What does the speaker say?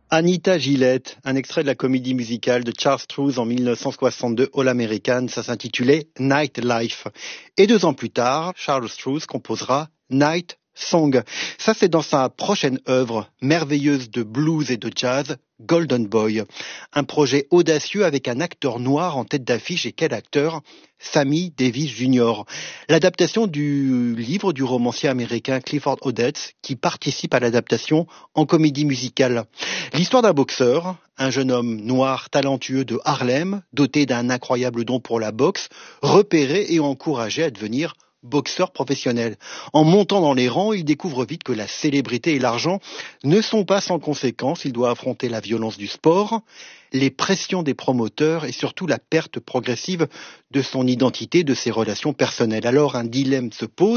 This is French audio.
Anita Gillette, un extrait de la comédie musicale de Charles Strouse en 1962, All American, ça s'intitulait Nightlife. Et 2 ans plus tard, Charles Strouse composera Night Song. Ça, c'est dans sa prochaine œuvre, merveilleuse de blues et de jazz, Golden Boy. Un projet audacieux avec un acteur noir en tête d'affiche. Et quel acteur? Sammy Davis Jr. L'adaptation du livre du romancier américain Clifford Odets qui participe à l'adaptation en comédie musicale. L'histoire d'un boxeur, un jeune homme noir talentueux de Harlem, doté d'un incroyable don pour la boxe, repéré et encouragé à devenir boxeur professionnel. En montant dans les rangs, il découvre vite que la célébrité et l'argent ne sont pas sans conséquences. Il doit affronter la violence du sport, les pressions des promoteurs et surtout la perte progressive de son identité, de ses relations personnelles. Alors un dilemme se pose.